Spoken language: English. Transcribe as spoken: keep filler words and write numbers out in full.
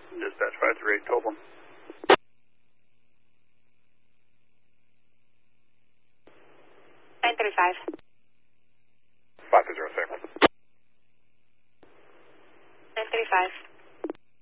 Dispatch five three eight, Copeland. nine thirty-five. five zero six. nine thirty-five.